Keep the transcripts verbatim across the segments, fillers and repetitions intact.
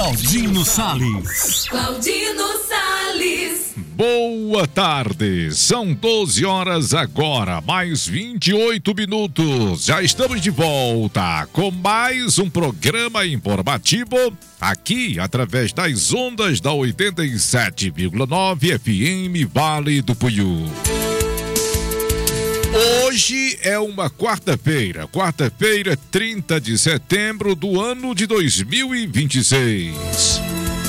Claudino Salles. Claudino Salles. Boa tarde, são doze horas agora, mais vinte e oito minutos. Já estamos de volta com mais um programa informativo aqui através das ondas da oitenta e sete vírgula nove F M Vale do Puiú. Hoje é uma quarta-feira, quarta-feira, trinta de setembro do ano de dois mil e vinte e seis.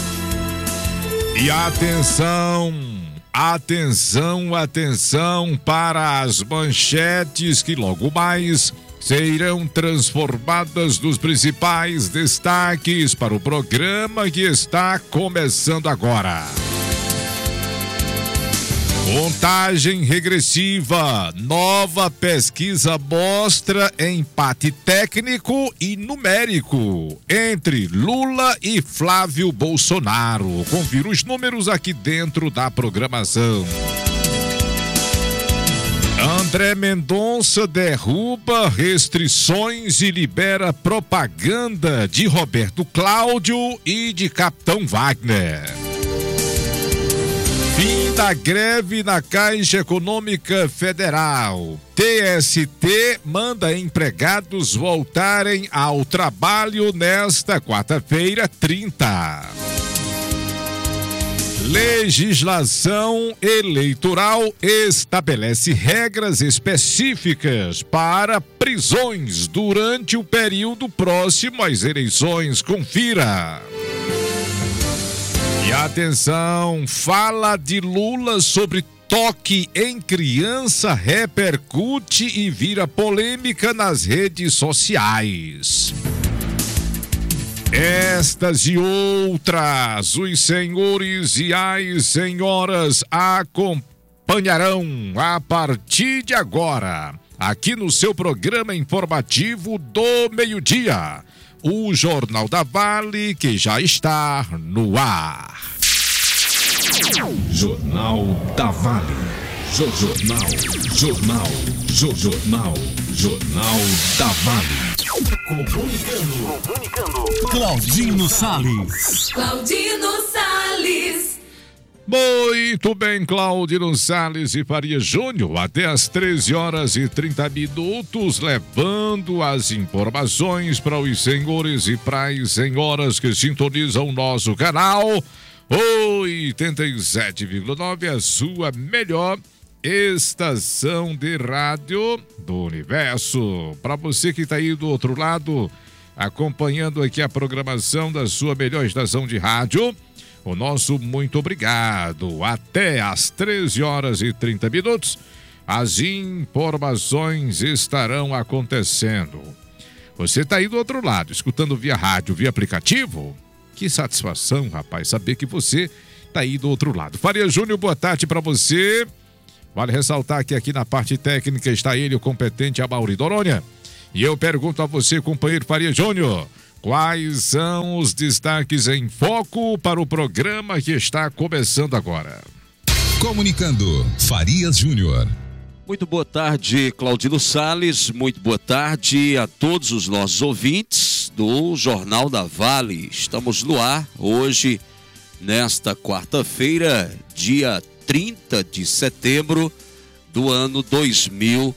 E atenção, atenção, atenção para as manchetes que logo mais serão transformadas nos principais destaques para o programa que está começando agora. Contagem regressiva. Nova pesquisa mostra empate técnico e numérico entre Lula e Flávio Bolsonaro. Confira os números aqui dentro da programação. André Mendonça derruba restrições e libera propaganda de Roberto Cláudio e de Capitão Wagner. Fim da greve na Caixa Econômica Federal. T S T manda empregados voltarem ao trabalho nesta quarta-feira, trinta. Legislação eleitoral estabelece regras específicas para prisões durante o período próximo às eleições. Confira. E atenção, fala de Lula sobre toque em criança repercute e vira polêmica nas redes sociais. Estas e outras, os senhores e as senhoras acompanharão a partir de agora, aqui no seu programa informativo do meio-dia. O Jornal da Vale, que já está no ar. Jornal da Vale. Jornal, jornal, jornal, jornal da Vale. Comunicando, comunicando. Claudino Salles. Claudino Salles. Muito bem, Claudino Salles e Faria Júnior, até às treze horas e trinta minutos, levando as informações para os senhores e para as senhoras que sintonizam o nosso canal oitenta e sete vírgula nove, a sua melhor estação de rádio do universo. Para você que está aí do outro lado, acompanhando aqui a programação da sua melhor estação de rádio, o nosso muito obrigado. Até às treze horas e trinta minutos, as informações estarão acontecendo. Você está aí do outro lado, escutando via rádio, via aplicativo? Que satisfação, rapaz, saber que você está aí do outro lado. Faria Júnior, boa tarde para você. Vale ressaltar que aqui na parte técnica está ele, o competente Amaury Dorônia. E eu pergunto a você, companheiro Faria Júnior, quais são os destaques em foco para o programa que está começando agora? Comunicando, Farias Júnior. Muito boa tarde, Claudino Salles. Muito boa tarde a todos os nossos ouvintes do Jornal da Vale. Estamos no ar hoje, nesta quarta-feira, dia trinta de setembro do ano dois mil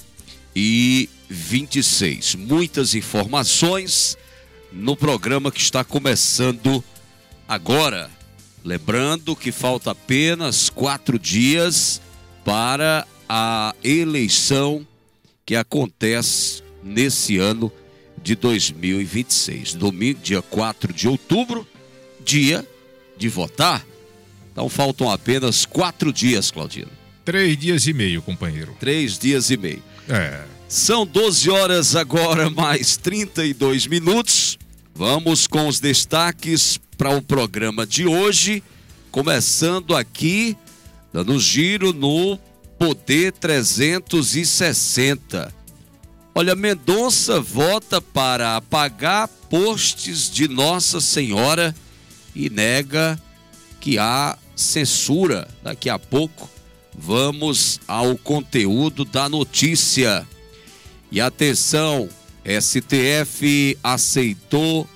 e vinte e seis. Muitas informações no programa que está começando agora. Lembrando que falta apenas quatro dias para a eleição que acontece nesse ano de dois mil e vinte e seis. Domingo, dia quatro de outubro, dia de votar. Então faltam apenas quatro dias, Claudino. Três dias e meio, companheiro. Três dias e meio. É. São doze horas agora, mais trinta e dois minutos. Vamos com os destaques para o programa de hoje, começando aqui, dando giro no Poder trezentos e sessenta. Olha, Mendonça vota para apagar posts de Nossa Senhora e nega que há censura. Daqui a pouco vamos ao conteúdo da notícia. E atenção, S T F aceitou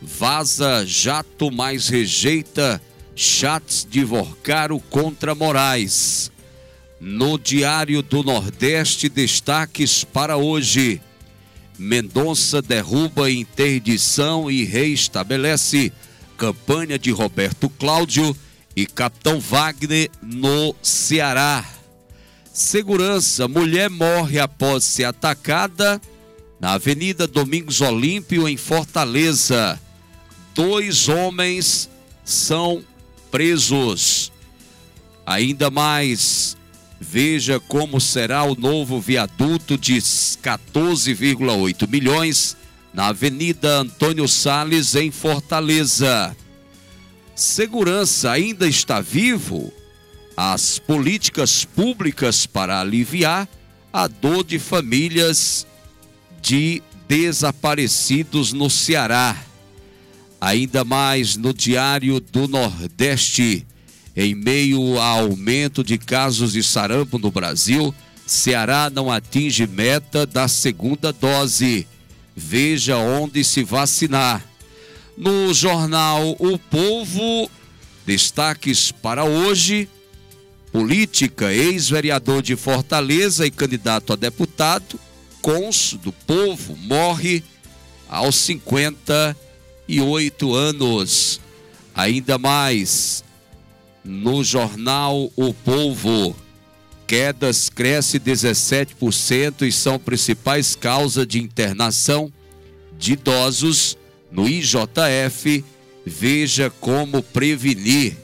Vaza jato mais rejeita chats de Vorcaro contra Moraes. No Diário do Nordeste, destaques para hoje. Mendonça derruba interdição e reestabelece campanha de Roberto Cláudio e Capitão Wagner no Ceará. Segurança, mulher morre após ser atacada na Avenida Domingos Olímpio, em Fortaleza. Dois homens são presos. Ainda mais, veja como será o novo viaduto de quatorze vírgula oito milhões na Avenida Antônio Salles, em Fortaleza. Segurança ainda está vivo? As políticas públicas para aliviar a dor de famílias de desaparecidos no Ceará. Ainda mais no Diário do Nordeste, em meio ao aumento de casos de sarampo no Brasil, Ceará não atinge meta da segunda dose. Veja onde se vacinar. No jornal O Povo, destaques para hoje. Política, ex-vereador de Fortaleza e candidato a deputado, cônsul do Povo, morre aos cinquenta e oito anos. Ainda mais, no jornal O Povo, quedas cresce dezessete por cento e são principais causas de internação de idosos no I J F. Veja como prevenir.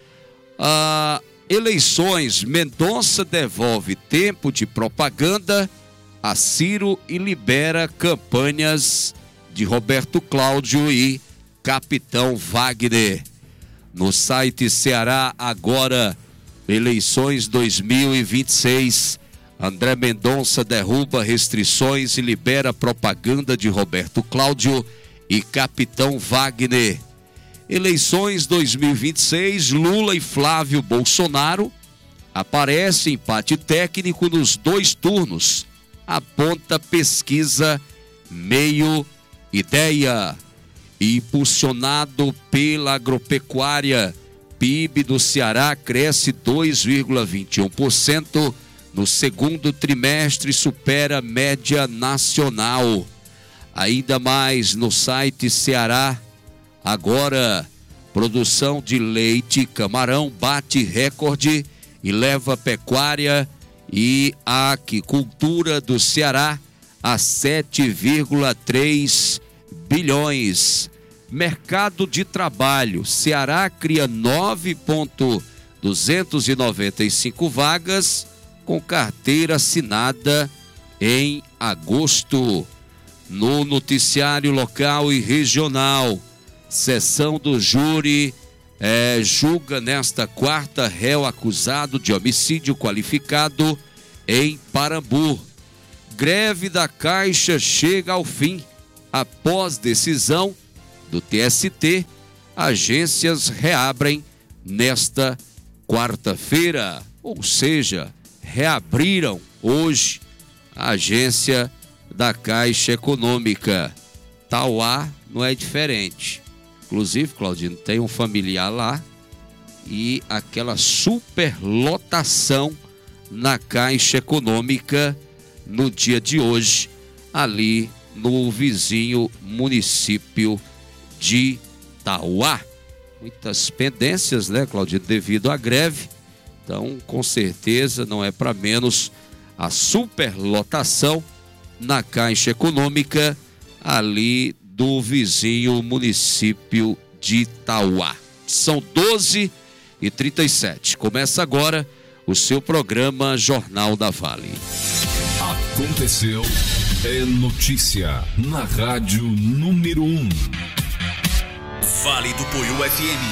Ah, eleições, Mendonça devolve tempo de propaganda a Ciro e libera campanhas de Roberto Cláudio e Capitão Wagner. No site Ceará Agora, eleições dois mil e vinte e seis, André Mendonça derruba restrições e libera propaganda de Roberto Cláudio e Capitão Wagner. Eleições dois mil e vinte e seis, Lula e Flávio Bolsonaro aparece empate técnico nos dois turnos, aponta pesquisa Meio Ideia. Impulsionado pela agropecuária, P I B do Ceará cresce dois vírgula vinte e um por cento no segundo trimestre e supera a média nacional. Ainda mais no site Ceará Agora, produção de leite e camarão bate recorde e leva a pecuária e a aquicultura do Ceará a sete vírgula três bilhões. Mercado de trabalho, Ceará cria nove mil duzentas e noventa e cinco vagas com carteira assinada em agosto. No noticiário local e regional, sessão do júri é, julga nesta quarta réu acusado de homicídio qualificado em Parambu. Greve da Caixa chega ao fim. Após decisão do T S T, agências reabrem nesta quarta-feira, ou seja, reabriram hoje a agência da Caixa Econômica. Tauá não é diferente. Inclusive, Claudino, tem um familiar lá e aquela superlotação na Caixa Econômica no dia de hoje, ali no vizinho município de Tauá. Muitas pendências, né, Claudino, devido à greve. Então, com certeza, não é para menos a superlotação na Caixa Econômica, ali do vizinho município de Tauá. São doze e trinta e sete. Começa agora o seu programa Jornal da Vale. Aconteceu, é notícia na rádio número um. Vale do Poiú F M.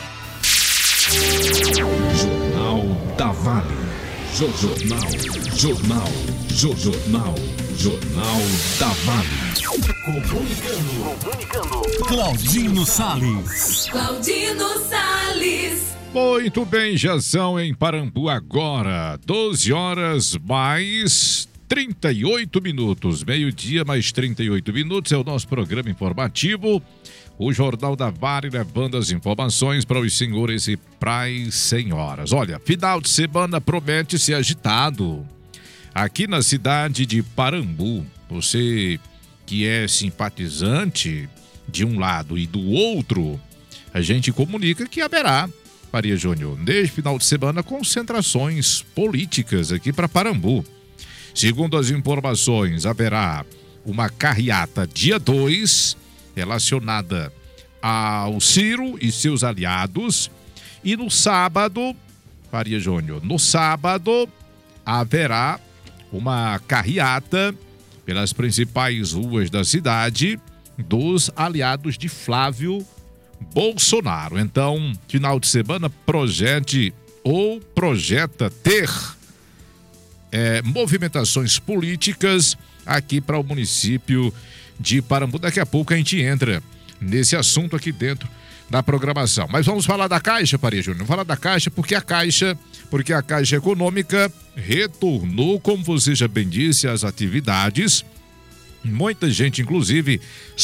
Jornal da Vale. Jornal, jornal, jornal, jornal da Vale. Comunicando, comunicando. Claudino Salles. Claudino Salles. Muito bem, já são em Parambu agora, doze horas mais trinta e oito minutos, meio-dia mais trinta e oito minutos, é o nosso programa informativo, o Jornal da Vale levando as informações para os senhores e para as senhoras. Olha, final de semana promete ser agitado. Aqui na cidade de Parambu, você que é simpatizante de um lado e do outro, a gente comunica que haverá, Maria Júnior, neste final de semana, concentrações políticas aqui para Parambu. Segundo as informações, haverá uma carreata dia dois, relacionada ao Ciro e seus aliados. E no sábado, Maria Júnior, no sábado haverá uma carreata pelas principais ruas da cidade dos aliados de Flávio Bolsonaro. Então, final de semana projete ou projeta ter é, movimentações políticas aqui para o município de Parambu. Daqui a pouco a gente entra nesse assunto aqui dentro da programação. Mas vamos falar da Caixa, Maria Júnior. Vamos falar da Caixa porque a Caixa, porque a Caixa Econômica retornou, como você já bem disse, às atividades. Muita gente, inclusive,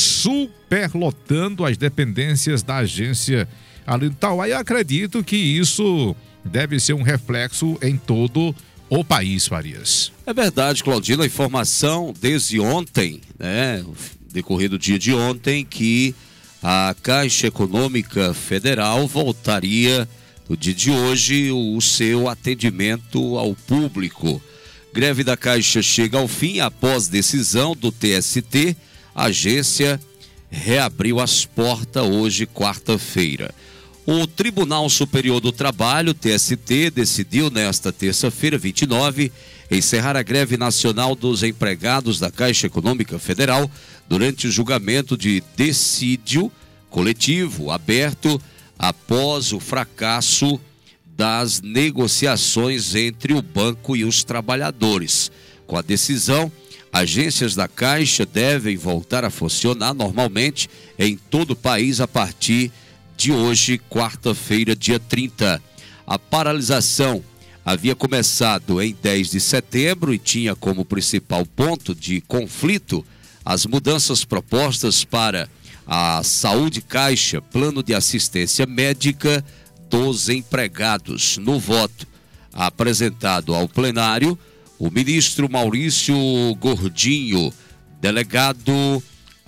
superlotando as dependências da agência ali do Tauá. E eu acredito que isso deve ser um reflexo em todo o país, Farias. É verdade, Claudino. A informação desde ontem, né, decorrido dia de ontem, que a Caixa Econômica Federal voltaria no dia de hoje o seu atendimento ao público. Greve da Caixa chega ao fim após decisão do T S T. A agência reabriu as portas hoje, quarta-feira. O Tribunal Superior do Trabalho, T S T, decidiu nesta terça-feira, vinte e nove, encerrar a greve nacional dos empregados da Caixa Econômica Federal durante o julgamento de dissídio coletivo aberto após o fracasso das negociações entre o banco e os trabalhadores. Com a decisão, agências da Caixa devem voltar a funcionar normalmente em todo o país a partir de hoje, quarta-feira, dia trinta. A paralisação havia começado em dez de setembro e tinha como principal ponto de conflito as mudanças propostas para a Saúde Caixa, Plano de Assistência Médica dos Empregados. No voto apresentado ao plenário, o ministro Maurício Gordinho, delegado,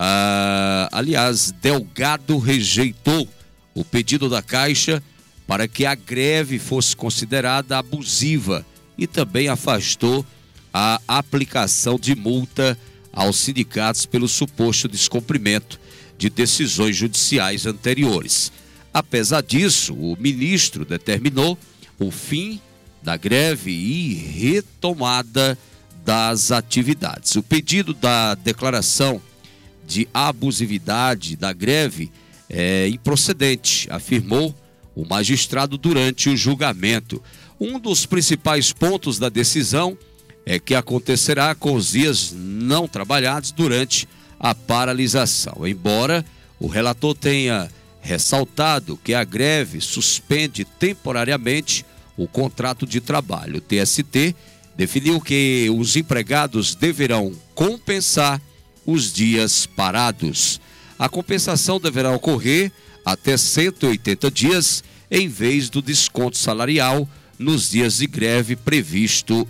ah, aliás, Delgado, rejeitou o pedido da Caixa para que a greve fosse considerada abusiva e também afastou a aplicação de multa aos sindicatos pelo suposto descumprimento de decisões judiciais anteriores. Apesar disso, o ministro determinou o fim da greve e retomada das atividades. O pedido da declaração de abusividade da greve é improcedente, afirmou o magistrado durante o julgamento. Um dos principais pontos da decisão é que acontecerá com os dias não trabalhados durante a paralisação. Embora o relator tenha ressaltado que a greve suspende temporariamente o contrato de trabalho, o T S T definiu que os empregados deverão compensar os dias parados. A compensação deverá ocorrer até cento e oitenta dias, em vez do desconto salarial nos dias de greve previsto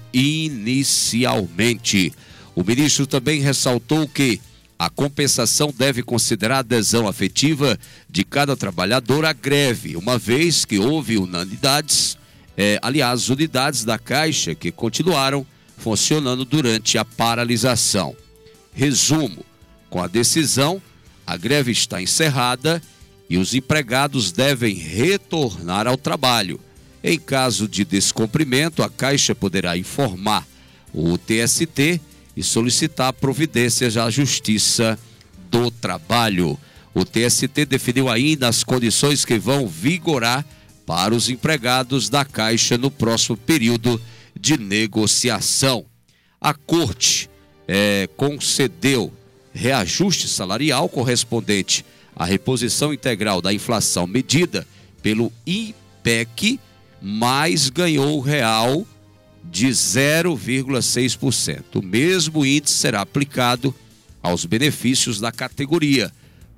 inicialmente. O ministro também ressaltou que a compensação deve considerar a adesão afetiva de cada trabalhador à greve, uma vez que houve unanimidades, é, aliás, unidades da Caixa que continuaram funcionando durante a paralisação. Resumo: com a decisão, a greve está encerrada e os empregados devem retornar ao trabalho. Em caso de descumprimento, a Caixa poderá informar o T S T e solicitar providências à Justiça do Trabalho. O T S T definiu ainda as condições que vão vigorar para os empregados da Caixa no próximo período de negociação. A Corte é, concedeu reajuste salarial correspondente à reposição integral da inflação medida pelo I P E C, mas ganhou o real de zero vírgula seis por cento. O mesmo índice será aplicado aos benefícios da categoria,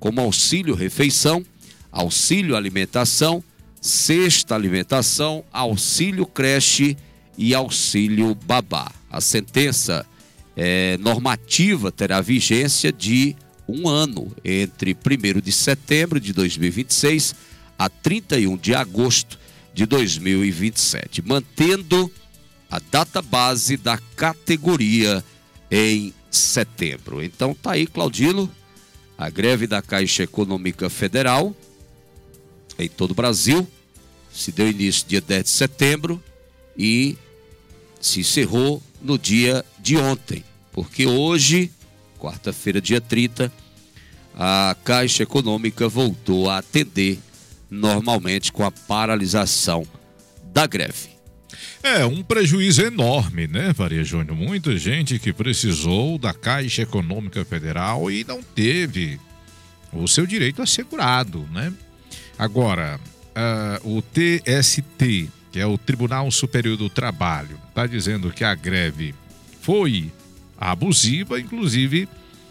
como auxílio refeição, auxílio alimentação, cesta alimentação, auxílio creche e auxílio babá. A sentença é, normativa terá vigência de um ano, entre primeiro de setembro de dois mil e vinte e seis a trinta e um de agosto de dois mil e vinte e sete, mantendo a data base da categoria em setembro. Então tá aí, Claudino, a greve da Caixa Econômica Federal em todo o Brasil se deu início dia dez de setembro e se encerrou no dia de ontem, porque hoje, quarta-feira, dia trinta, a Caixa Econômica voltou a atender normalmente com a paralisação da greve. É, um prejuízo enorme, né, Faria Júnior? Muita gente que precisou da Caixa Econômica Federal e não teve o seu direito assegurado, né? Agora, uh, o T S T, que é o Tribunal Superior do Trabalho, está dizendo que a greve foi abusiva, inclusive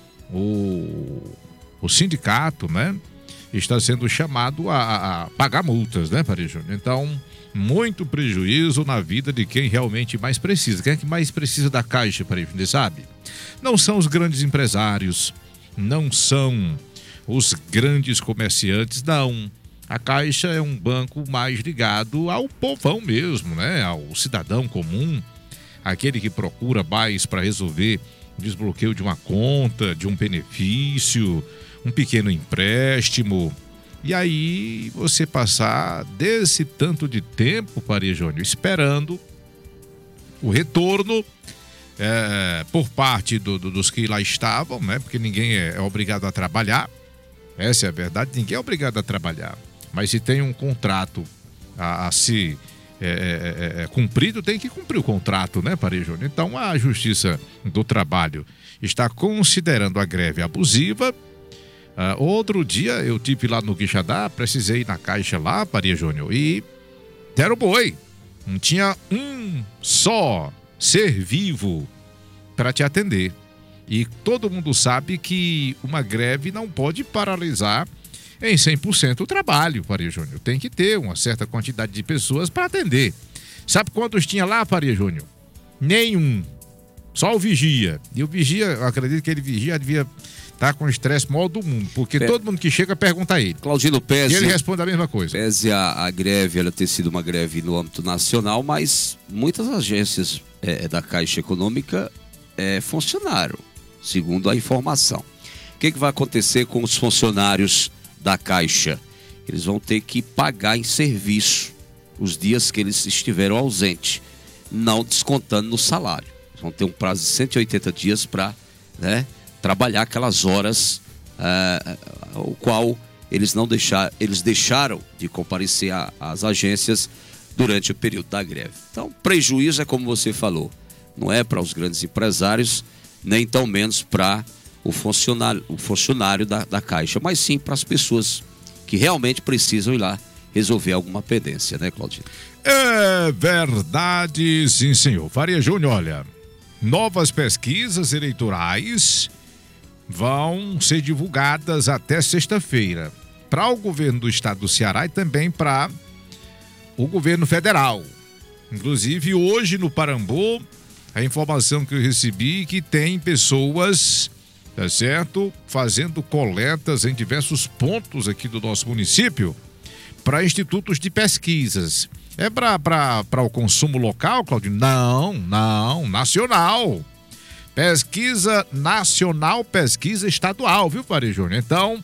o, o sindicato, né, está sendo chamado a, a pagar multas, né, Faria Júnior? Então, muito prejuízo na vida de quem realmente mais precisa. Quem é que mais precisa da Caixa, Faria Júnior, sabe? Não são os grandes empresários, não são os grandes comerciantes, não. A Caixa é um banco mais ligado ao povão mesmo, né? Ao cidadão comum, aquele que procura mais para resolver o desbloqueio de uma conta, de um benefício, um pequeno empréstimo. E aí você passar desse tanto de tempo, Faria Júnior, esperando o retorno é, por parte do, do, dos que lá estavam, né? Porque ninguém é, é obrigado a trabalhar. Essa é a verdade, ninguém é obrigado a trabalhar. Mas se tem um contrato a, a se é, é, é, cumprido, tem que cumprir o contrato, né, Faria Júnior? Então a Justiça do Trabalho está considerando a greve abusiva. Uh, outro dia eu tive lá no Quixadá, precisei ir na Caixa lá, Faria Júnior, e deram boi. Não tinha um só ser vivo para te atender. E todo mundo sabe que uma greve não pode paralisar em cem por cento o trabalho, Faria Júnior. Tem que ter uma certa quantidade de pessoas para atender. Sabe quantos tinha lá, Faria Júnior? Nenhum. Só o vigia. E o vigia, eu acredito que ele vigia, devia estar com o estresse maior do mundo, porque Pe... todo mundo que chega pergunta a ele. Claudino, pese... E ele responde a mesma coisa. Pese a, a greve, ela ter sido uma greve no âmbito nacional, mas muitas agências é, da Caixa Econômica é, funcionaram, segundo a informação. O que, que vai acontecer com os funcionários da Caixa? Eles vão ter que pagar em serviço os dias que eles estiveram ausentes, não descontando no salário. Eles vão ter um prazo de cento e oitenta dias para, né, trabalhar aquelas horas uh, o qual eles não deixar, eles deixaram de comparecer às agências durante o período da greve. Então, prejuízo é como você falou, não é para os grandes empresários, nem tão menos para o funcionário, o funcionário da, da Caixa, mas sim para as pessoas que realmente precisam ir lá resolver alguma pendência, né, Claudinho? É verdade, sim, senhor. Faria Júnior, olha, novas pesquisas eleitorais vão ser divulgadas até sexta-feira para o governo do estado do Ceará e também para o governo federal. Inclusive, hoje no Parambu, a informação que eu recebi é que tem pessoas, tá certo, fazendo coletas em diversos pontos aqui do nosso município para institutos de pesquisas. É para o consumo local, Claudinho? Não, não, nacional. Pesquisa nacional, pesquisa estadual, viu, Faria Júnior? Então,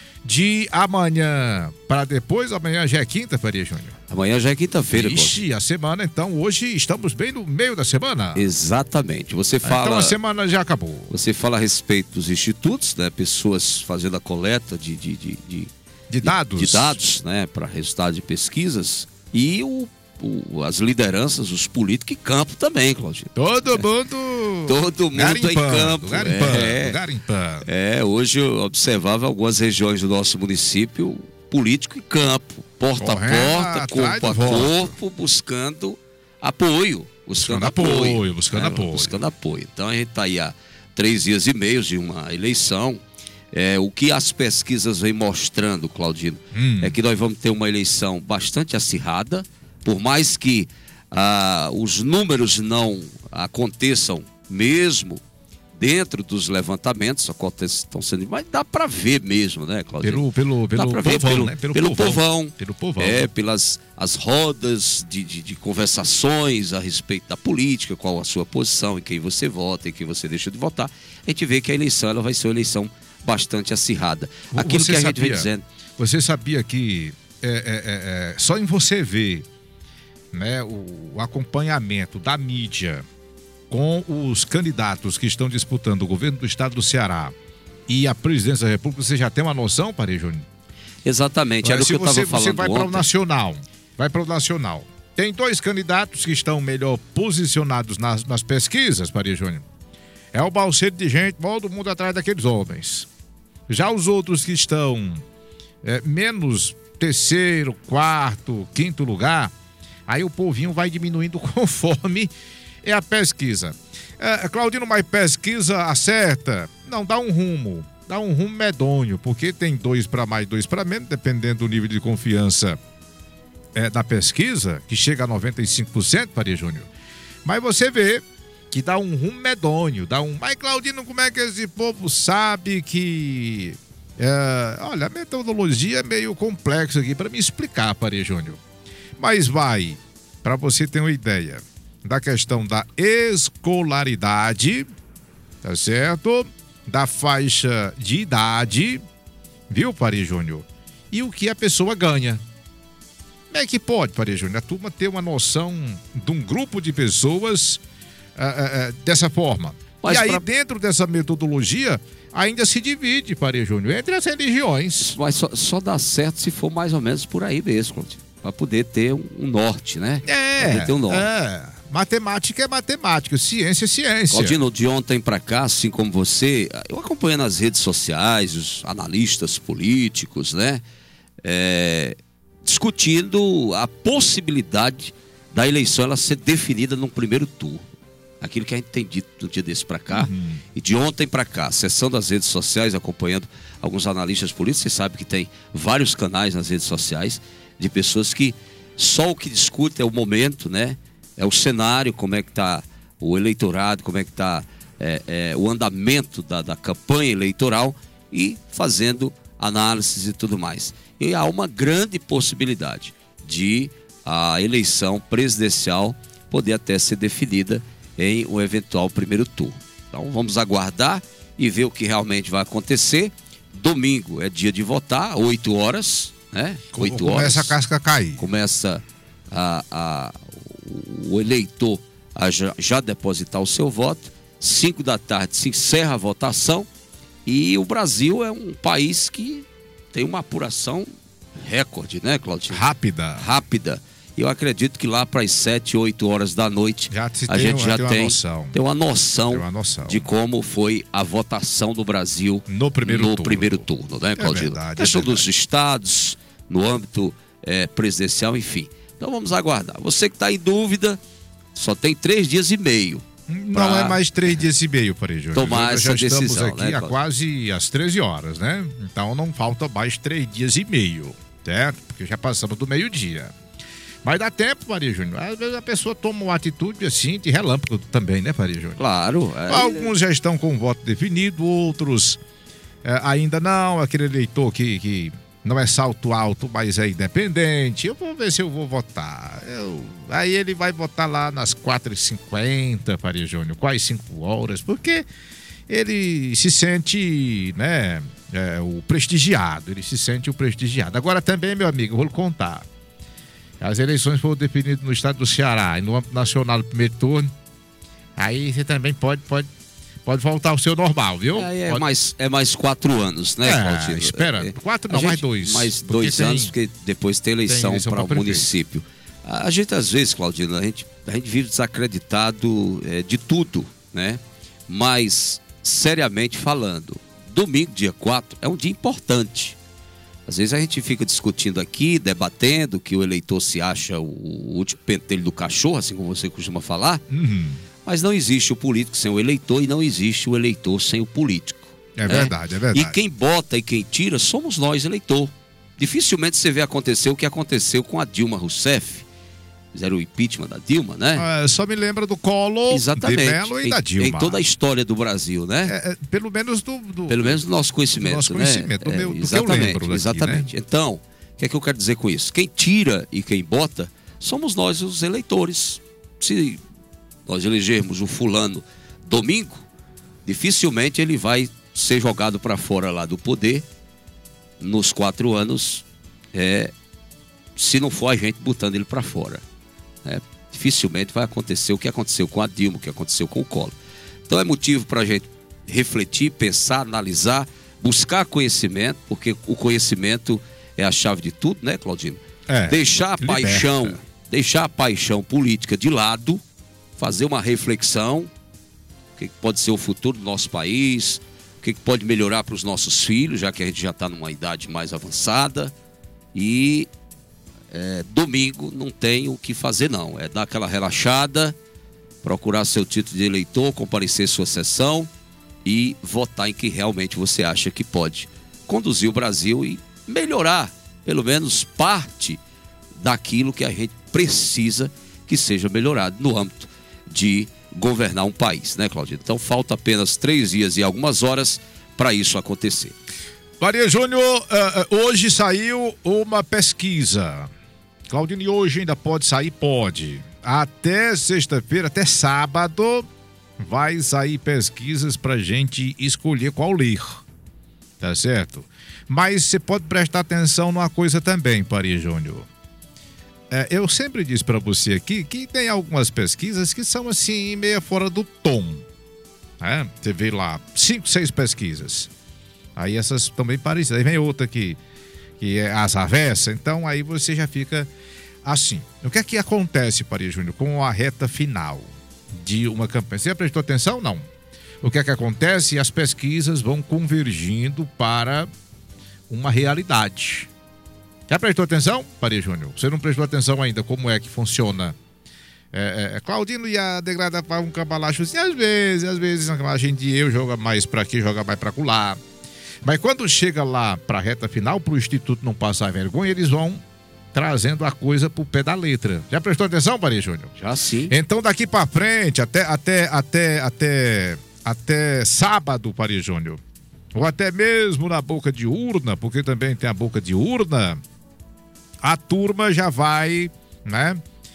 de amanhã para depois, amanhã já é quinta, Faria Júnior? Amanhã já é quinta-feira. Ixi, a semana, então, hoje estamos bem no meio da semana. Exatamente. Você fala... Então a semana já acabou. Você fala a respeito dos institutos, né? Pessoas fazendo a coleta de... De, de, de, de dados. De, de dados, né? Para resultado de pesquisas. E o, o, as lideranças, os políticos em campo também, Claudinho. Todo mundo... Todo mundo em campo. Garimpando, é, garimpando. É, hoje eu observava algumas regiões do nosso município, político em campo, porta Correndo a porta, corpo a corpo, buscando apoio. Buscando, buscando apoio, apoio. Buscando é, apoio. Buscando apoio. Então a gente está aí há três dias e meio de uma eleição, É, o que as pesquisas vêm mostrando, Claudino, Hum. é que nós vamos ter uma eleição bastante acirrada, por mais que ah, os números não aconteçam mesmo dentro dos levantamentos, acontece, estão sendo, mas dá para ver mesmo, né, Claudino? Pelo, pelo, Dá pelo pra ver povão, pelo, né? pelo, pelo povão, Pelo povão. É, pelas as rodas de, de, de conversações a respeito da política, qual a sua posição, em quem você vota, em quem você deixa de votar. A gente vê que a eleição ela vai ser uma eleição bastante acirrada. Aquilo Você que a gente sabia, vem dizendo. Você sabia que é, é, é, é, só em você ver, né, o, o acompanhamento da mídia com os candidatos que estão disputando o governo do estado do Ceará e a presidência da República, você já tem uma noção, Pari Júnior? Exatamente, era o que eu você, estava falando você vai para o ontem. Nacional, vai para o Nacional. Tem dois candidatos que estão melhor posicionados nas, nas pesquisas, Pari Júnior. É o balseiro de gente, todo mundo atrás daqueles homens. Já os outros que estão é, menos terceiro, quarto, quinto lugar, aí o povinho vai diminuindo conforme é a pesquisa. É, Claudino, mas pesquisa acerta? Não, dá um rumo. Dá um rumo medonho, porque tem dois para mais, dois para menos, dependendo do nível de confiança é, da pesquisa, que chega a noventa e cinco por cento, Faria Júnior. Mas você vê que dá um rumo medonho, dá um... Mas, Claudino, como é que esse povo sabe que... É... Olha, a metodologia é meio complexa aqui para me explicar, Faria Júnior. Mas vai, para você ter uma ideia da questão da escolaridade, tá certo? Da faixa de idade, viu, Faria Júnior? E o que a pessoa ganha. Como é que pode, Faria Júnior, a turma ter uma noção de um grupo de pessoas uh, uh, uh, dessa forma? Mas e aí, pra... dentro dessa metodologia, ainda se divide, Faria Júnior, entre as religiões. Mas só, só dá certo se for mais ou menos por aí mesmo, para poder ter um, um norte, né? É, pra ter um norte. é. Matemática é matemática, ciência é ciência. Claudino, de ontem para cá, assim como você, eu acompanho nas redes sociais, os analistas políticos, né? É, discutindo a possibilidade da eleição ela ser definida num primeiro turno. Aquilo que a gente tem dito do dia desse para cá, uhum. E de ontem para cá, acessando as redes sociais, acompanhando alguns analistas políticos, você sabe que tem vários canais nas redes sociais de pessoas que só o que discutem é o momento, né? É o cenário, como é que está o eleitorado, como é que está é, é, o andamento da, da campanha eleitoral e fazendo análises e tudo mais. E há uma grande possibilidade de a eleição presidencial poder até ser definida em um eventual primeiro turno. Então vamos aguardar e ver o que realmente vai acontecer. Domingo é dia de votar, oito horas, né? oito horas. Começa a casca a cair. Começa a... a o eleitor a já, já depositar o seu voto, cinco da tarde se encerra a votação e o Brasil é um país que tem uma apuração recorde, né, Claudinho? Rápida. Rápida. Eu acredito que lá para as sete, oito horas da noite já a tem, gente já tem, tem, uma noção. tem, uma noção tem uma noção de como foi a votação do Brasil no primeiro no turno, primeiro turno, né, Claudinho? É verdade, a questão é verdade. dos estados, no âmbito é, presidencial, enfim. Então vamos aguardar. Você que está em dúvida, só tem três dias e meio. Não é mais três dias e meio, Faria Júnior. Tomar já essa estamos decisão, aqui né, há quase às treze horas, né? Então não falta mais três dias e meio, certo? Porque já passamos do meio-dia. Mas dá tempo, Faria Júnior. Às vezes a pessoa toma uma atitude assim de relâmpago também, né, Faria Júnior? Claro. É... Alguns já estão com o voto definido, outros é, ainda não. Aquele eleitor que... que não é salto alto, mas é independente. Eu vou ver se eu vou votar. Eu... Aí ele vai votar lá nas quatro e cinquenta, Faria Júnior, quase cinco horas, porque ele se sente, né, é, o prestigiado, ele se sente o prestigiado. Agora também, meu amigo, eu vou lhe contar. As eleições foram definidas no estado do Ceará, e no âmbito nacional do primeiro turno. Aí você também pode... pode Pode voltar ao seu normal, viu? É, é, Pode... mais, é mais quatro anos, né, é, Claudinho? espera, é, quatro não, gente, mais dois. Mais porque dois tem, anos, porque depois tem eleição, eleição para o prefeito. município. A gente, às vezes, Claudino, a gente, a gente vive desacreditado é, de tudo, né? Mas, seriamente falando, domingo, dia quatro, é um dia importante. Às vezes a gente fica discutindo aqui, debatendo, que o eleitor se acha o, o último pentelho do cachorro, assim como você costuma falar. Uhum. Mas não existe o político sem o eleitor e não existe o eleitor sem o político. É verdade, é verdade. E quem bota e quem tira somos nós, eleitor. Dificilmente você vê acontecer o que aconteceu com a Dilma Rousseff. Fizeram o impeachment da Dilma, né? Ah, só me lembra do Collor, Exatamente. de Mello e em, da Dilma. Em toda a história do Brasil, né? É, é, pelo menos do, do... Pelo menos do nosso conhecimento, do nosso né? conhecimento, do meu, do exatamente, que eu lembro daqui, exatamente. né? Então, o que é que eu quero dizer com isso? Quem tira e quem bota somos nós, os eleitores. Se nós elegermos o fulano domingo, dificilmente ele vai ser jogado para fora lá do poder nos quatro anos, é, se não for a gente botando ele para fora. É, dificilmente vai acontecer o que aconteceu com a Dilma, o que aconteceu com o Collor. Então é motivo para a gente refletir, pensar, analisar, buscar conhecimento, porque o conhecimento é a chave de tudo, né, Claudino? É, deixar a liberta. paixão, deixar a paixão política de lado, fazer uma reflexão, o que pode ser o futuro do nosso país, o que pode melhorar para os nossos filhos, já que a gente já está numa idade mais avançada. E é, domingo não tem o que fazer não, é dar aquela relaxada, procurar seu título de eleitor, comparecer sua sessão e votar em quem realmente você acha que pode conduzir o Brasil e melhorar pelo menos parte daquilo que a gente precisa que seja melhorado no âmbito de governar um país, né, Claudinho? Então falta apenas três dias e algumas horas para isso acontecer. Maria Júnior, uh, hoje saiu uma pesquisa. Claudinho, e hoje ainda pode sair? Pode. Até sexta-feira, até sábado, vai sair pesquisas pra gente escolher qual ler. Tá certo? Mas você pode prestar atenção numa coisa também, Maria Júnior. É, eu sempre disse pra você aqui que tem algumas pesquisas que são assim, meia fora do tom. É? Você vê lá, cinco, seis pesquisas. Aí essas também parecidas. Aí vem outra que, que é as avessas. Então aí você já fica assim. O que é que acontece, Maria Júnior, com a reta final de uma campanha? Você já prestou atenção? Não. O que é que acontece? As pesquisas vão convergindo para uma realidade. Já prestou atenção, Maria Júnior? Você não prestou atenção ainda como é que funciona? É, é, Claudino e a degrada para um cambalacho assim, às vezes, às vezes a gente de eu joga mais para aqui, joga mais para colar. Mas quando chega lá para a reta final, para o Instituto não passar vergonha, eles vão trazendo a coisa pro pé da letra. Já prestou atenção, Maria Júnior? Já sim. Então daqui para frente, até, até, até, até, até sábado, Maria Júnior, ou até mesmo na boca de urna, porque também tem a boca de urna, a turma já vai, né?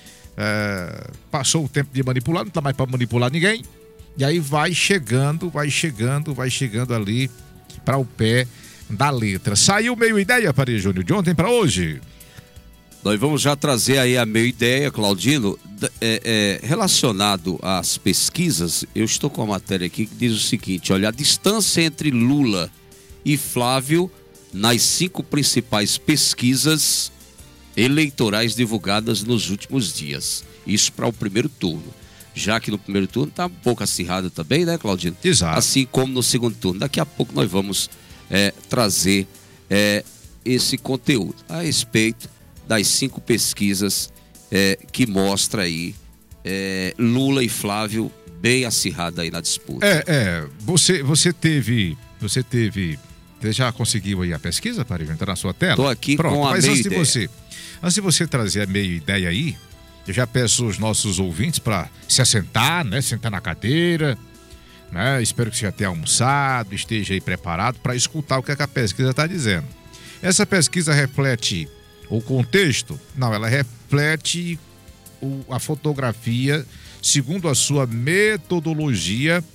É, passou o tempo de manipular, não tá mais para manipular ninguém, e aí vai chegando, vai chegando, vai chegando ali para o pé da letra. Saiu meio ideia, Maria Júnior, de ontem para hoje. Nós vamos já trazer aí a meio ideia, Claudino, é, é, relacionado às pesquisas. Eu estou com a matéria aqui que diz o seguinte: olha, a distância entre Lula e Flávio nas cinco principais pesquisas eleitorais divulgadas nos últimos dias. Isso para o primeiro turno. Já que no primeiro turno está um pouco acirrado também, né, Claudino? Exato. Assim como no segundo turno. Daqui a pouco nós vamos é, trazer é, esse conteúdo a respeito das cinco pesquisas é, que mostra aí é, Lula e Flávio bem acirrado aí na disputa. É, é, você, você teve, você teve, você já conseguiu aí a pesquisa, para entrar na sua tela? Estou aqui Pronto, com a mas meia antes ideia. de você, antes de você trazer a meia ideia aí, eu já peço aos nossos ouvintes para se assentar, né, sentar na cadeira, né, espero que você já tenha almoçado, esteja aí preparado para escutar o que, é que a pesquisa está dizendo. Essa pesquisa reflete o contexto? Não, ela reflete o, a fotografia segundo a sua metodologia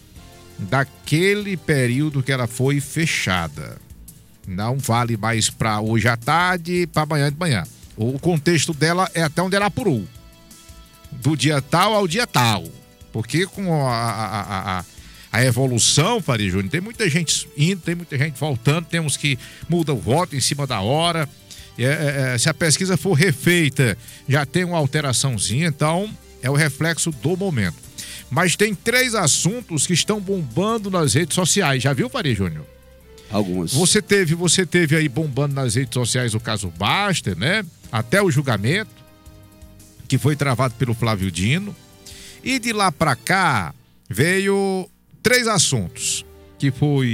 daquele período que ela foi fechada. Não vale mais para hoje à tarde, para amanhã de manhã. O contexto dela é até onde ela apurou. Do dia tal ao dia tal. Porque com a, a, a, a evolução, Faria Júnior, tem muita gente indo, tem muita gente voltando, temos que mudar o voto em cima da hora. É, é, se a pesquisa for refeita, já tem uma alteraçãozinha, então é o reflexo do momento. Mas tem três assuntos que estão bombando nas redes sociais. Já viu, Faria Júnior? Alguns. Você teve, você teve aí bombando nas redes sociais o caso Baster, né? Até o julgamento, que foi travado pelo Flávio Dino. E de lá pra cá, veio três assuntos, que foi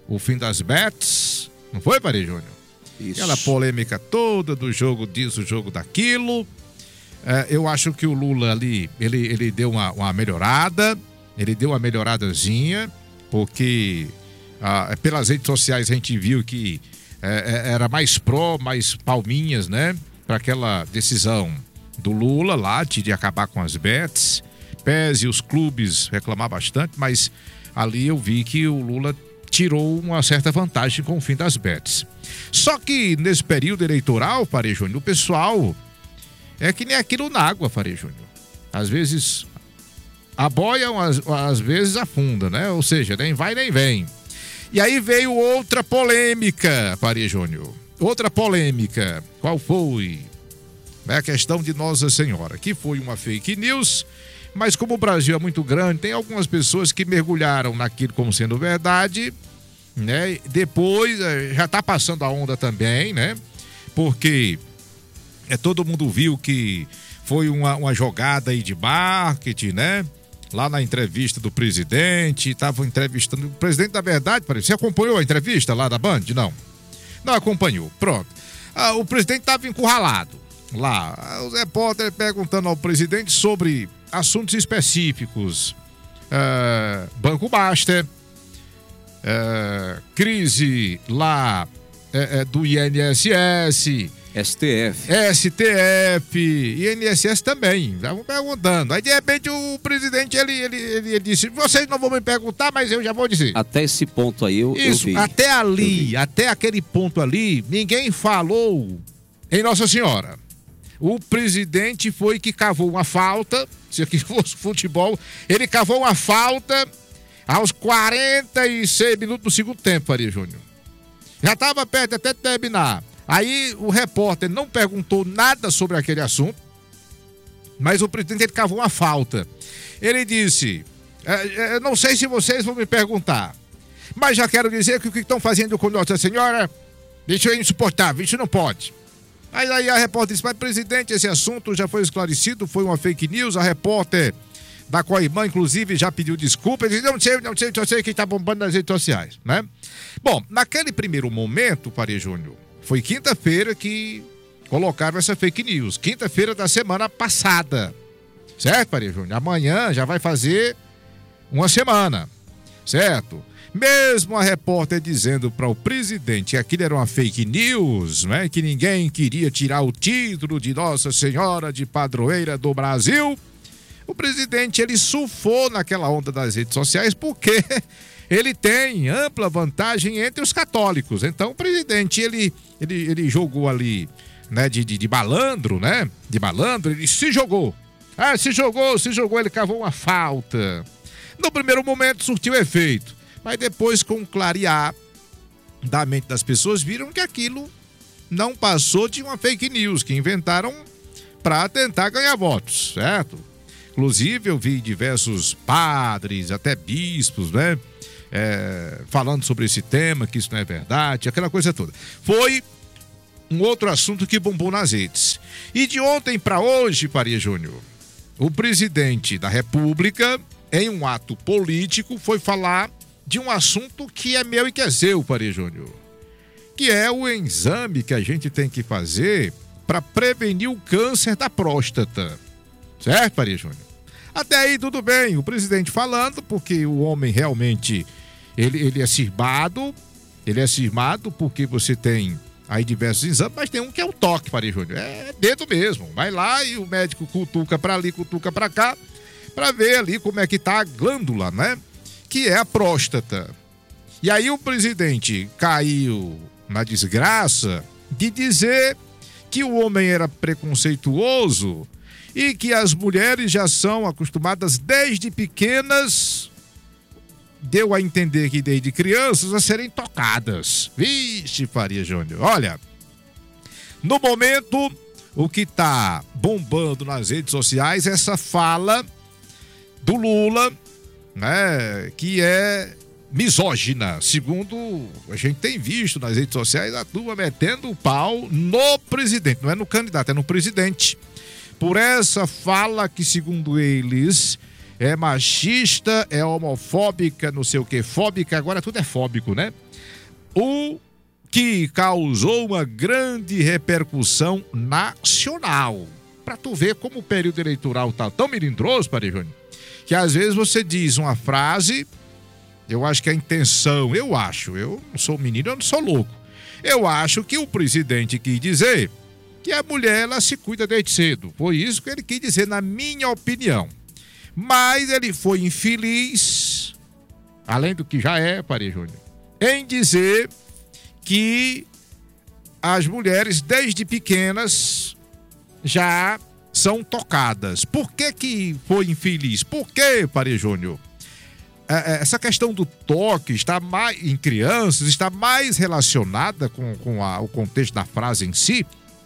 o fim das bets, não foi, Faria Júnior? Isso. Aquela polêmica toda do jogo disso, jogo daquilo. É, eu acho que o Lula ali, ele, ele deu uma, uma melhorada, ele deu uma melhoradazinha, porque ah, pelas redes sociais a gente viu que é, era mais pró, mais palminhas, né? Para aquela decisão do Lula lá de, de acabar com as bets. Pese os clubes reclamar bastante, mas ali eu vi que o Lula tirou uma certa vantagem com o fim das bets. Só que nesse período eleitoral, Faria Júnior, o pessoal é que nem aquilo na água, Faria Júnior. Às vezes a boia, às, às vezes afunda, né? Ou seja, nem vai nem vem. E aí veio outra polêmica, Faria Júnior. Outra polêmica. Qual foi? É a questão de Nossa Senhora, que foi uma fake news, mas como o Brasil é muito grande, tem algumas pessoas que mergulharam naquilo como sendo verdade, né? Depois já está passando a onda também, né? Porque é, todo mundo viu que foi uma, uma jogada aí de marketing, né? Lá na entrevista do presidente, estavam entrevistando o presidente da verdade. Você acompanhou a entrevista lá da Band? Não. Não acompanhou. Pronto. Ah, o presidente estava encurralado lá. Os repórteres perguntando ao presidente sobre assuntos específicos. Uh, Banco Master, uh, crise lá uh, uh, do I N S S, S T F. S T F, I N S S também, estavam perguntando. Aí de repente o presidente ele, ele, ele, ele disse: vocês não vão me perguntar, mas eu já vou dizer. Até esse ponto aí eu, Isso, eu vi. até ali, até aquele ponto ali, ninguém falou em Nossa Senhora. O presidente foi que cavou uma falta, se aqui fosse futebol, ele cavou uma falta aos quarenta e seis minutos do segundo tempo, Faria Júnior. Já estava perto até de terminar. Aí o repórter não perguntou nada sobre aquele assunto, mas o presidente ele cavou uma falta. Ele disse: é, é, não sei se vocês vão me perguntar, mas já quero dizer que o que estão fazendo com Nossa Senhora, isso é insuportável, isso não pode. Aí, aí a repórter disse: mas presidente, esse assunto já foi esclarecido, foi uma fake news. A repórter da Coimã, inclusive, já pediu desculpa. Ele disse: não sei, não sei, não sei quem está bombando nas redes sociais, né? Bom, naquele primeiro momento, Faria Júnior, foi quinta-feira que colocaram essa fake news. Quinta-feira da semana passada. Certo, Faria Júnior? Amanhã já vai fazer uma semana. Certo? Mesmo a repórter dizendo para o presidente que aquilo era uma fake news, né? Que ninguém queria tirar o título de Nossa Senhora de Padroeira do Brasil, o presidente ele surfou naquela onda das redes sociais porque ele tem ampla vantagem entre os católicos. Então o presidente ele, ele, ele jogou ali, né? De, de, de malandro, né? De malandro, ele se jogou. Ah, se jogou, se jogou, ele cavou uma falta. No primeiro momento surtiu efeito. Mas depois, com o clarear da mente das pessoas, viram que aquilo não passou de uma fake news que inventaram para tentar ganhar votos, certo? Inclusive, eu vi diversos padres, até bispos, né? É, falando sobre esse tema, que isso não é verdade, aquela coisa toda. Foi um outro assunto que bombou nas redes. E de ontem para hoje, Faria Júnior, o presidente da República, em um ato político, foi falar de um assunto que é meu e que é seu, Faria Júnior, que é o exame que a gente tem que fazer para prevenir o câncer da próstata. Certo, Faria Júnior? Até aí tudo bem, o presidente falando, porque o homem realmente, ele, ele é cismado, ele é cismado porque você tem aí diversos exames, mas tem um que é o toque, Faria Júnior, é dedo mesmo. Vai lá e o médico cutuca para ali, cutuca para cá, para ver ali como é que tá a glândula, né? Que é a próstata. E aí o presidente caiu na desgraça de dizer que o homem era preconceituoso e que as mulheres já são acostumadas desde pequenas, deu a entender que desde crianças, a serem tocadas. Vixe, Faria Júnior. Olha, no momento, o que tá bombando nas redes sociais é essa fala do Lula, né, que é misógina, segundo a gente tem visto nas redes sociais, a turma metendo o pau no presidente, não é no candidato, é no presidente, por essa fala que, segundo eles, é machista, é homofóbica, não sei o que, fóbica, agora tudo é fóbico, né? o que causou uma grande repercussão nacional. Para tu ver como o período eleitoral tá tão melindroso, Padre Júnior, que às vezes você diz uma frase, eu acho que a intenção, eu acho, eu não sou menino, eu não sou louco. Eu acho que o presidente quis dizer que a mulher, ela se cuida desde cedo. Foi isso que ele quis dizer, na minha opinião. Mas ele foi infeliz, além do que já é, Padre Júnior, em dizer que as mulheres, desde pequenas, já são tocadas. Por que que foi infeliz? Por que, Padre Júnior? Essa questão do toque está mais, em crianças está mais relacionada com, com a, o contexto da frase em si,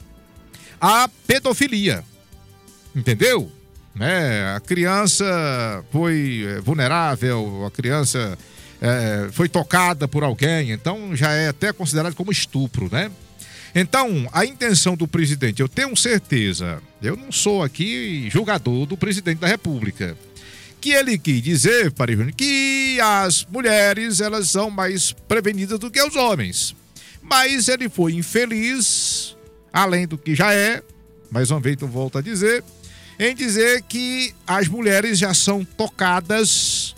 a pedofilia. Entendeu? Né? A criança foi vulnerável, a criança é, foi tocada por alguém, então já é até considerado como estupro, né? Então, a intenção do presidente, eu tenho certeza, eu não sou aqui julgador do presidente da República, que ele quis dizer, Padre Júnior, que as mulheres, elas são mais prevenidas do que os homens. Mas ele foi infeliz, além do que já é, mais uma vez eu volto a dizer, em dizer que as mulheres já são tocadas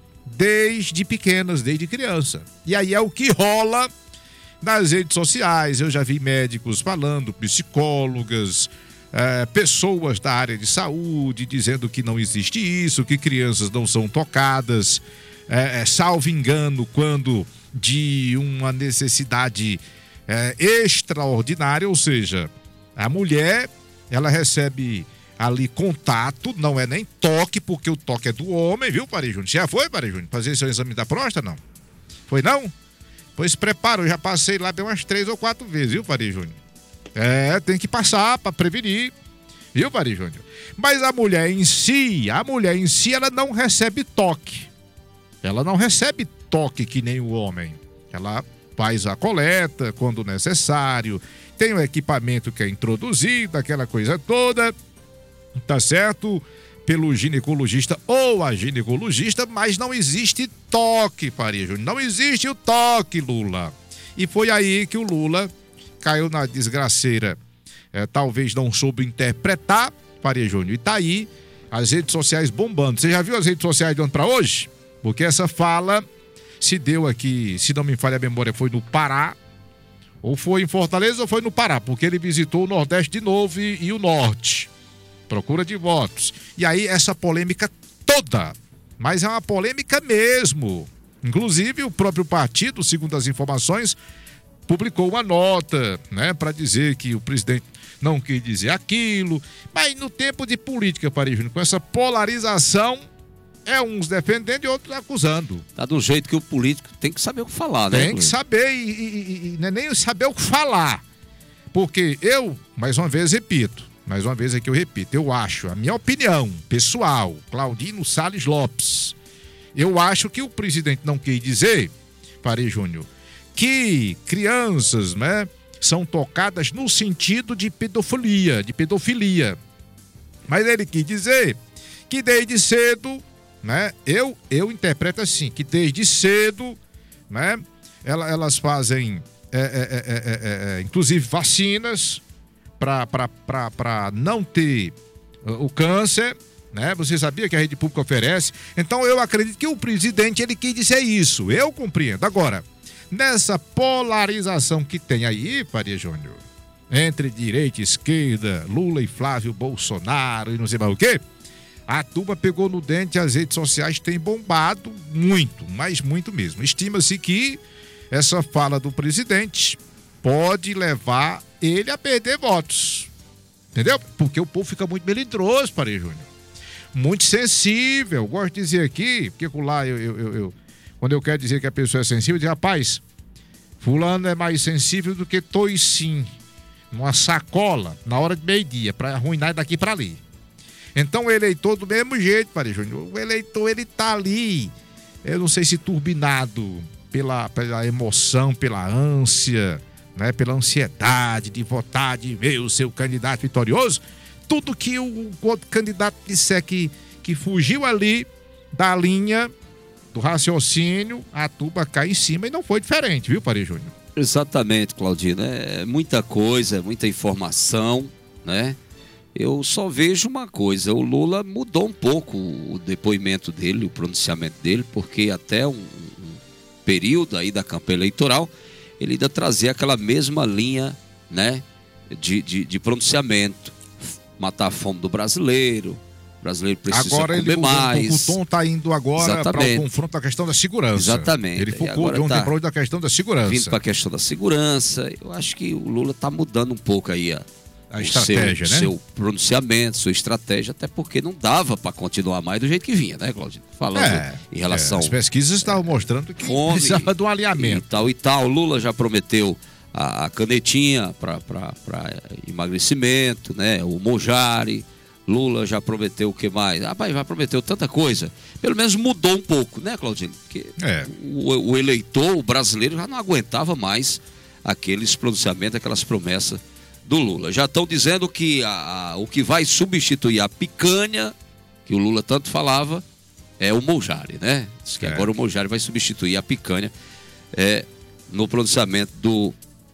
desde pequenas, desde criança. E aí é o que rola nas redes sociais. Eu já vi médicos falando, psicólogas, é, pessoas da área de saúde dizendo que não existe isso, que crianças não são tocadas, é, é, salvo engano, quando de uma necessidade é, extraordinária, ou seja, a mulher, ela recebe ali contato, não é nem toque, porque o toque é do homem, viu, Padre Júnior? Já foi, Padre Júnior, fazer seu exame da próstata, não? Foi não? Pois prepara, eu já passei lá bem umas três ou quatro vezes, viu, Padre Júnior? É, tem que passar para prevenir, viu, Padre Júnior? Mas a mulher em si, a mulher em si, ela não recebe toque. Ela não recebe toque que nem o homem. Ela faz a coleta quando necessário, tem o equipamento que é introduzido, aquela coisa toda, tá certo? Pelo ginecologista ou a ginecologista, mas não existe toque, Padre Júnior. Não existe o toque, Lula. E foi aí que o Lula caiu na desgraceira. É, talvez não soube interpretar, Padre Júnior. E tá aí as redes sociais bombando. Você já viu as redes sociais de ontem para hoje? Porque essa fala se deu aqui, se não me falha a memória, foi no Pará, ou foi em Fortaleza ou foi no Pará, porque ele visitou o Nordeste de novo e, e o Norte. Procura de votos. E aí essa polêmica toda, mas é uma polêmica mesmo. Inclusive o próprio partido, segundo as informações, publicou uma nota, né, para dizer que o presidente não quis dizer aquilo. Mas no tempo de política, Padre Júnior, com essa polarização, é uns defendendo e outros acusando. Tá do jeito que o político tem que saber o que falar, né? Tem que saber e, e, e não é nem saber o que falar. Porque eu, mais uma vez, repito, mais uma vez aqui eu repito, eu acho, a minha opinião pessoal, Claudino Salles Lopes, eu acho que o presidente não quis dizer, Padre Júnior, que crianças, né, são tocadas no sentido de pedofilia, de pedofilia. Mas ele quis dizer que desde cedo, né, eu, eu interpreto assim, que desde cedo, né, elas fazem, é, é, é, é, é, inclusive, vacinas, para não ter o câncer, né? Você sabia que a rede pública oferece? Então eu acredito que o presidente, ele quis dizer isso, eu compreendo. Agora, nessa polarização que tem aí, Padre Júnior, entre direita e esquerda, Lula e Flávio Bolsonaro e não sei mais o quê, a turma pegou no dente, as redes sociais têm bombado muito, mas muito mesmo. Estima-se que essa fala do presidente pode levar ele a perder votos, entendeu? Porque o povo fica muito melindroso, Padre Júnior, muito sensível. Eu gosto de dizer aqui, porque lá eu, eu, eu, eu, quando eu quero dizer que a pessoa é sensível, eu digo, rapaz, fulano é mais sensível do que toicinho numa sacola na hora de meio-dia, para arruinar daqui para ali. Então o eleitor do mesmo jeito, Padre Júnior, o eleitor, ele tá ali, eu não sei se turbinado pela, pela emoção, pela ânsia, né, pela ansiedade de votar, de ver o seu candidato vitorioso. Tudo que o outro candidato disser que, que fugiu ali da linha, do raciocínio, a tuba cai em cima e não foi diferente, viu, Faria Júnior? Exatamente, Claudino. É muita coisa, muita informação, né? Eu só vejo uma coisa, o Lula mudou um pouco o depoimento dele, o pronunciamento dele, porque até um, um período aí da campanha eleitoral, ele ainda trazia aquela mesma linha, né, de, de, de pronunciamento, matar a fome do brasileiro, o brasileiro precisa agora comer ele, mais. O tom está indo agora para o confronto da questão da segurança. Exatamente. Ele focou de ontem tá para hoje da questão da segurança. Vindo para a questão da segurança, eu acho que o Lula está mudando um pouco aí a, a estratégia, seu, né? seu pronunciamento, sua estratégia, até porque não dava para continuar mais do jeito que vinha, né, Claudinho? Falando é, em relação... É, as pesquisas estavam mostrando que fome, precisava de um alinhamento. E tal e tal. O Lula já prometeu a, a canetinha para emagrecimento, né? O Mojari. Lula já prometeu o que mais? Rapaz, já prometeu tanta coisa. Pelo menos mudou um pouco, né, Claudinho? Porque é. o, o eleitor, o brasileiro, já não aguentava mais aqueles pronunciamentos, aquelas promessas do Lula. Já estão dizendo que a, a, o que vai substituir a picanha, que o Lula tanto falava, é o Mojari, né? Diz que é. Agora o Mojari vai substituir a picanha é, no pronunciamento do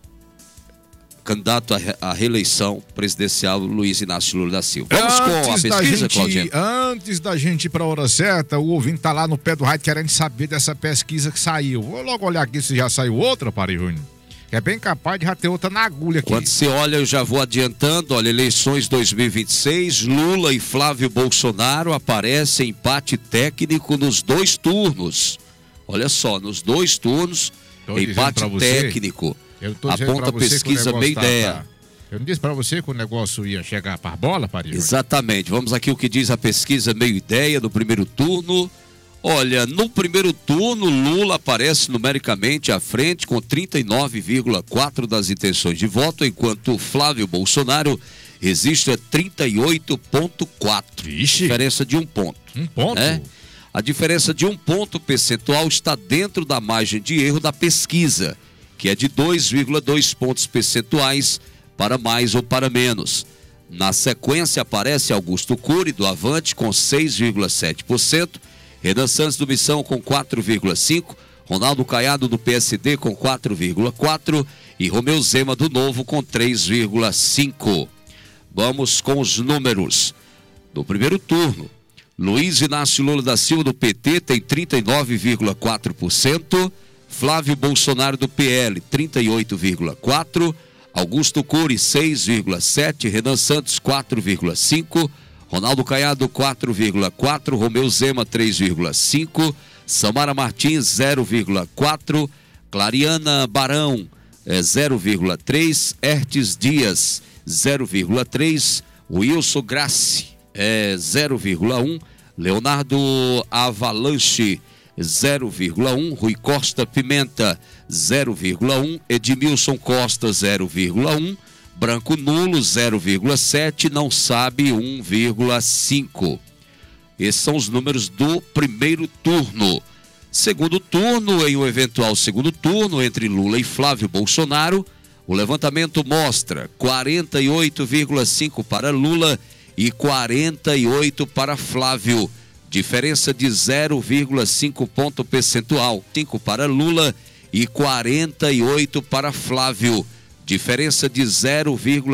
candidato à reeleição presidencial Luiz Inácio Lula da Silva. Vamos antes com a pesquisa, gente, Claudinho? Antes da gente ir para a hora certa, o ouvinte tá lá no pé do rádio querendo saber dessa pesquisa que saiu. Vou logo olhar aqui se já saiu outra, Faria Júnior. Que é bem capaz de já ter outra na agulha aqui. Quando você olha, eu já vou adiantando, olha, eleições dois mil e vinte e seis, Lula e Flávio Bolsonaro aparecem empate técnico nos dois turnos. Olha só, nos dois turnos, tô empate técnico. Eu tô aponta a pesquisa Meia Ideia. Tá... Eu não disse para você que o negócio ia chegar para a bola, Faria? Exatamente. Vamos aqui o que diz a pesquisa Meia Ideia do primeiro turno. Olha, no primeiro turno, Lula aparece numericamente à frente com trinta e nove vírgula quatro por cento das intenções de voto, enquanto Flávio Bolsonaro registra trinta e oito vírgula quatro por cento. Vixe. Diferença de um ponto. Um ponto? Né? A diferença de um ponto percentual está dentro da margem de erro da pesquisa, que é de dois vírgula dois pontos percentuais para mais ou para menos. Na sequência aparece Augusto Cury do Avante com seis vírgula sete por cento, Renan Santos do Missão com quatro vírgula cinco por cento, Ronaldo Caiado do P S D com quatro vírgula quatro por cento e Romeu Zema do Novo com três vírgula cinco por cento. Vamos com os números do primeiro turno. Luiz Inácio Lula da Silva do P T tem trinta e nove vírgula quatro por cento, Flávio Bolsonaro do P L, trinta e oito vírgula quatro por cento, Augusto Cury, seis vírgula sete por cento, Renan Santos, quatro vírgula cinco por cento, Ronaldo Caiado, quatro vírgula quatro por cento, Romeu Zema, três vírgula cinco por cento, Samara Martins, zero vírgula quatro por cento, Clariana Barão, é, zero vírgula três por cento, Ertes Dias, zero vírgula três por cento, Wilson Grassi, é, zero vírgula um por cento, Leonardo Avalanche, zero vírgula um por cento, Rui Costa Pimenta, zero vírgula um por cento, Edmilson Costa, zero vírgula um por cento, Branco Nulo, zero vírgula sete por cento, Não Sabe, um vírgula cinco por cento. Esses são os números do primeiro turno. Segundo turno, em um eventual segundo turno entre Lula e Flávio Bolsonaro, o levantamento mostra quarenta e oito vírgula cinco por cento para Lula e quarenta e oito por cento para Flávio. Diferença de zero vírgula cinco ponto percentual. cinco para Lula e quarenta e oito para Flávio. Diferença de zero vírgula